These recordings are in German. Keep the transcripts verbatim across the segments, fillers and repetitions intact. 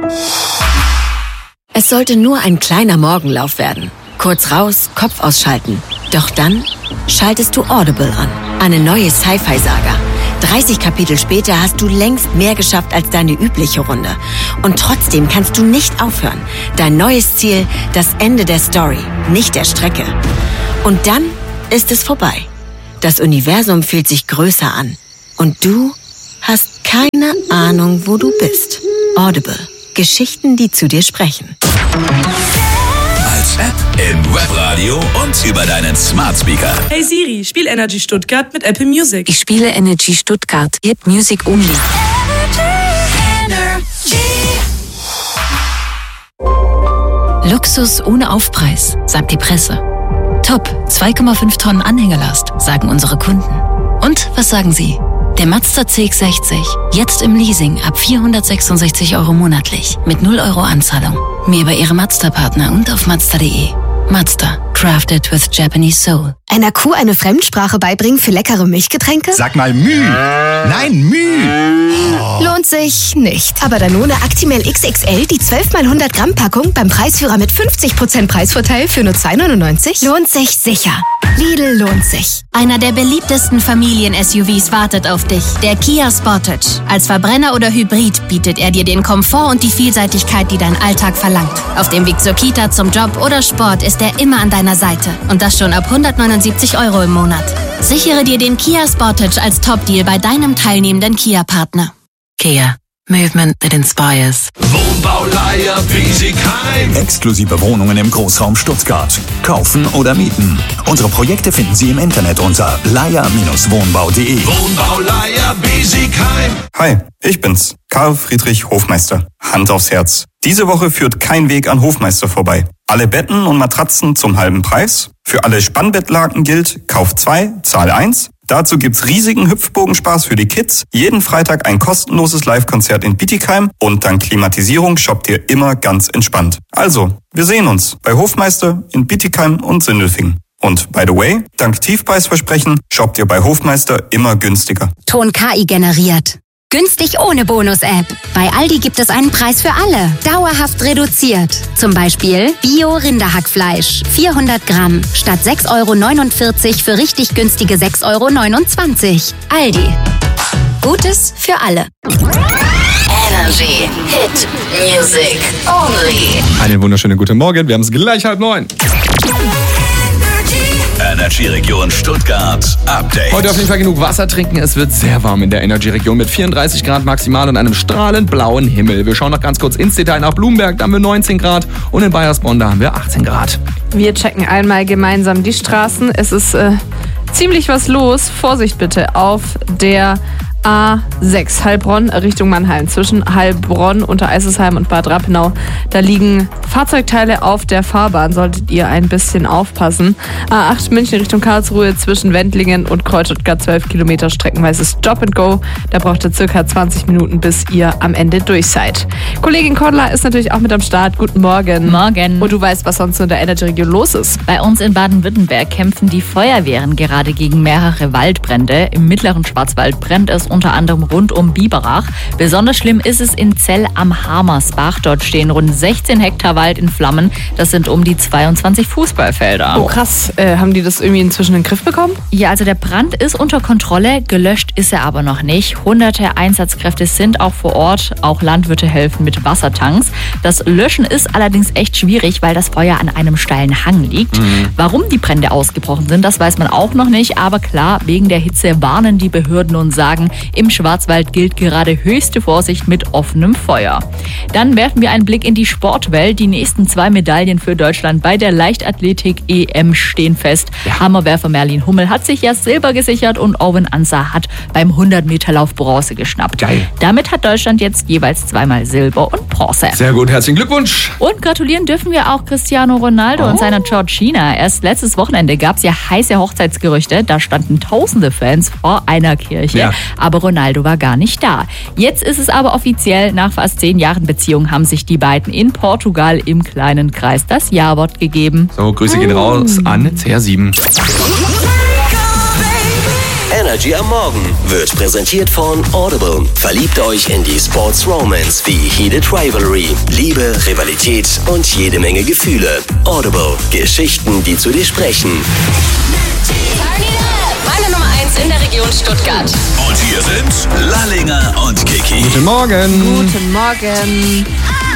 Es sollte nur ein kleiner Morgenlauf werden. Kurz raus, Kopf ausschalten. Doch dann schaltest du Audible an. Eine neue Sci-Fi-Saga. dreißig Kapitel später hast du längst mehr geschafft als deine übliche Runde. Und trotzdem kannst du nicht aufhören. Dein neues Ziel, das Ende der Story, nicht der Strecke. Und dann ist es vorbei. Das Universum fühlt sich größer an. Und du hast keine Ahnung, wo du bist. Audible. Geschichten, die zu dir sprechen. Als App im Webradio und über deinen Smart Speaker. Hey Siri, spiel Energy Stuttgart mit Apple Music. Ich spiele Energy Stuttgart. Hit Music Only. Luxus ohne Aufpreis, sagt die Presse. Top, zwei Komma fünf Tonnen Anhängerlast, sagen unsere Kunden. Und was sagen Sie? Der Mazda C X sechzig, jetzt im Leasing ab vierhundertsechsundsechzig Euro monatlich, mit null Euro Anzahlung. Mehr bei Ihrem Mazda-Partner und auf Mazda punkt de. Mazda, crafted with Japanese soul. Einer Kuh eine Fremdsprache beibringen für leckere Milchgetränke? Sag mal Müh. Nein, Müh. Oh. Lohnt sich nicht. Aber Danone Actimel X X L, die zwölf mal hundert Gramm Packung beim Preisführer mit fünfzig Prozent Preisvorteil für nur zwei neunundneunzig? Lohnt sich sicher. Lidl lohnt sich. Einer der beliebtesten Familien-S U Vs wartet auf dich. Der Kia Sportage. Als Verbrenner oder Hybrid bietet er dir den Komfort und die Vielseitigkeit, die dein Alltag verlangt. Auf dem Weg zur Kita, zum Job oder Sport ist er immer an deiner Seite. Und das schon ab hundertneunundsiebzig Euro im Monat. Sichere dir den Kia Sportage als Top-Deal bei deinem teilnehmenden Kia-Partner. Kia. Movement that inspires. Wohnbauleiher Biesigheim. Exklusive Wohnungen im Großraum Stuttgart. Kaufen oder mieten. Unsere Projekte finden Sie im Internet unter leier Bindestrich wohnbau punkt de. Wohnbauleiher Biesigheim. Hi, ich bin's, Karl Friedrich Hofmeister. Hand aufs Herz. Diese Woche führt kein Weg an Hofmeister vorbei. Alle Betten und Matratzen zum halben Preis. Für alle Spannbettlaken gilt, kauf zwei, zahl eins. Dazu gibt's riesigen Hüpfbogenspaß für die Kids, jeden Freitag ein kostenloses Live-Konzert in Bietigheim und dank Klimatisierung shoppt ihr immer ganz entspannt. Also, wir sehen uns bei Hofmeister in Bietigheim und Sindelfingen. Und by the way, dank Tiefpreisversprechen shoppt ihr bei Hofmeister immer günstiger. Ton K I generiert. Günstig ohne Bonus-App. Bei Aldi gibt es einen Preis für alle. Dauerhaft reduziert. Zum Beispiel Bio-Rinderhackfleisch. vierhundert Gramm. Statt sechs Euro neunundvierzig für richtig günstige sechs Euro neunundzwanzig. Aldi. Gutes für alle. Energy. Hit Music Only. Einen wunderschönen guten Morgen. Wir haben es gleich halb neun. Energy-Region Stuttgart Update. Heute auf jeden Fall genug Wasser trinken. Es wird sehr warm in der Energy-Region mit vierunddreißig Grad maximal und einem strahlend blauen Himmel. Wir schauen noch ganz kurz ins Detail nach Blumberg. Da haben wir neunzehn Grad und in Bayersbronn, da haben wir achtzehn Grad. Wir checken einmal gemeinsam die Straßen. Es ist äh, ziemlich was los. Vorsicht bitte auf der A sechs Heilbronn Richtung Mannheim. Zwischen Heilbronn, Untereisesheim und Bad Rappenau. Da liegen Fahrzeugteile auf der Fahrbahn. Solltet ihr ein bisschen aufpassen. A acht München Richtung Karlsruhe zwischen Wendlingen und Kreuzstuttgart zwölf Kilometer streckenweise Stop and Go. Da braucht ihr circa zwanzig Minuten, bis ihr am Ende durch seid. Kollegin Cordula ist natürlich auch mit am Start. Guten Morgen. Morgen. Und du weißt, was sonst so in der Energy-Region los ist. Bei uns in Baden-Württemberg kämpfen die Feuerwehren gerade gegen mehrere Waldbrände. Im mittleren Schwarzwald brennt es unter anderem rund um Biberach. Besonders schlimm ist es in Zell am Hamersbach. Dort stehen rund sechzehn Hektar Wald in Flammen. Das sind um die zweiundzwanzig Fußballfelder. Oh krass, äh, haben die das irgendwie inzwischen in den Griff bekommen? Ja, also der Brand ist unter Kontrolle, gelöscht ist er aber noch nicht. Hunderte Einsatzkräfte sind auch vor Ort, auch Landwirte helfen mit Wassertanks. Das Löschen ist allerdings echt schwierig, weil das Feuer an einem steilen Hang liegt. Mhm. Warum die Brände ausgebrochen sind, das weiß man auch noch nicht, aber klar, wegen der Hitze warnen die Behörden und sagen, im Schwarzwald gilt gerade höchste Vorsicht mit offenem Feuer. Dann werfen wir einen Blick in die Sportwelt. Die nächsten zwei Medaillen für Deutschland bei der Leichtathletik-E M stehen fest. Ja. Hammerwerfer Merlin Hummel hat sich ja Silber gesichert und Owen Ansah hat beim hundert Meter Lauf Bronze geschnappt. Geil. Damit hat Deutschland jetzt jeweils zweimal Silber und Bronze. Sehr gut, herzlichen Glückwunsch. Und gratulieren dürfen wir auch Cristiano Ronaldo oh. und seiner Georgina. Erst letztes Wochenende gab es ja heiße Hochzeitsgerüchte. Da standen tausende Fans vor einer Kirche. Ja. Aber Ronaldo war gar nicht da. Jetzt ist es aber offiziell, nach fast zehn Jahren Beziehung haben sich die beiden in Portugal im kleinen Kreis das Ja-Wort gegeben. So, Grüße gehen raus an C R sieben. Energy am Morgen wird präsentiert von Audible. Verliebt euch in die Sports Romance wie Heated Rivalry, Liebe, Rivalität und jede Menge Gefühle. Audible. Geschichten, die zu dir sprechen. Meine Nummer eins in der Region Stuttgart. Und hier sind Lallinger und Kiki. Guten Morgen. Guten Morgen.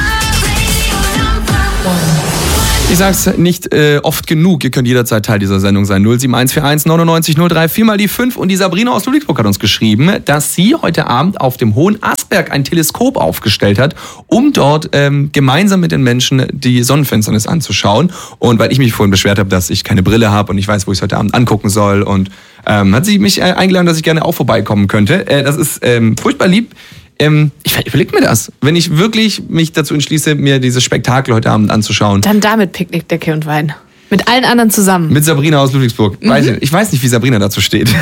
Ich sag's nicht äh, oft genug, ihr könnt jederzeit Teil dieser Sendung sein. null sieben eins vier eins neunundneunzig null drei, viermal die fünf. Und die Sabrina aus Ludwigsburg hat uns geschrieben, dass sie heute Abend auf dem Hohen Asberg ein Teleskop aufgestellt hat, um dort ähm, gemeinsam mit den Menschen die Sonnenfinsternis anzuschauen. Und weil ich mich vorhin beschwert habe, dass ich keine Brille habe und ich weiß, wo ich es heute Abend angucken soll. Und ähm, hat sie mich äh, eingeladen, dass ich gerne auch vorbeikommen könnte. Äh, das ist ähm, furchtbar lieb. Ähm, ich überlege mir das, wenn ich wirklich mich dazu entschließe, mir dieses Spektakel heute Abend anzuschauen. Dann da mit Picknickdecke und Wein. Mit allen anderen zusammen. Mit Sabrina aus Ludwigsburg. Mhm. Weiß ich, ich weiß nicht, wie Sabrina dazu steht.